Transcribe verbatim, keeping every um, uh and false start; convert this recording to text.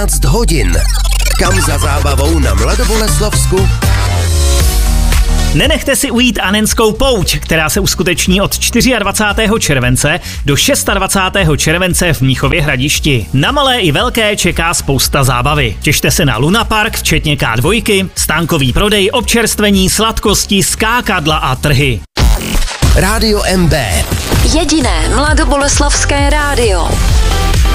hodin. Kam za zábavou na Mladoboleslavsku? Nenechte si ujít Annenskou pouť, která se uskuteční od dvacátého čtvrtého července do dvacátého šestého července v Mnichově Hradišti. Na malé i velké čeká spousta zábavy. Těšte se na Luna Park, včetně ká dva, stánkový prodej, občerstvení, sladkosti, skákadla a trhy. Rádio M B. Jediné mladoboleslavské rádio.